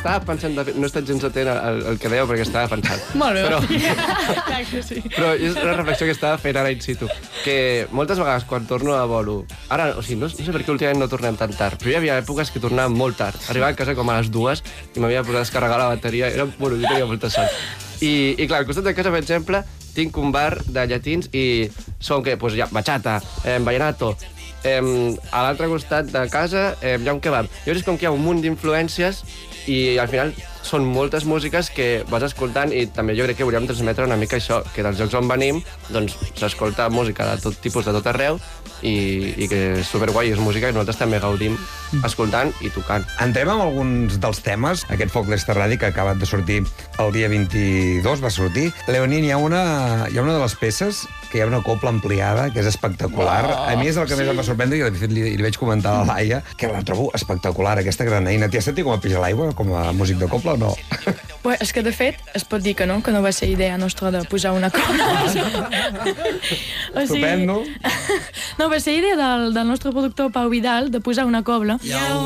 estava pensant, no he estat gens atent al que dèieu perquè estava pensant. Molt bé. Però és una reflexió que estava fent ara in situ, que moltes vegades quan torno a bolo, ara, o sigui, no sé per què últimament no tornem tan tard, però hi havia èpoques que tornàvem molt tard. Arribava a casa com a les 2 i m'havia posat a descarregar la bateria, bueno, jo tenia molta son. I clar, al costat de casa, per exemple, tinc un bar de llatins i són què? Doncs hi ha bachata, vallenato. A l'altre costat de casa hi ha un kebab. Llavors és com que hi ha un munt d'influències i al final són moltes músiques que vas escoltant i també jo crec que hauríem de transmetre una mica això, que dels llocs on venim doncs s'escolta música de tot tipus, de tot arreu i que és superguai, és música que nosaltres també gaudim escoltant i tocant. Entrem amb alguns dels temes. Aquest Foc d'Esterradi que ha acabat de sortir el dia 22, va sortir. Leonín, hi ha una de les peces que hi ha una copla ampliada, que és espectacular. A mi és el que més em va sorprendre, i de fet li vaig comentar a la Laia, que la trobo espectacular, aquesta granaïna. T'hi has sentit com a peix a l'aigua, com a músic de copla, o no? Bé, és que, de fet, es pot dir que no va ser idea nostra de posar una copla. Estupendo. No, va ser idea del nostre productor Pau Vidal de posar una cobla.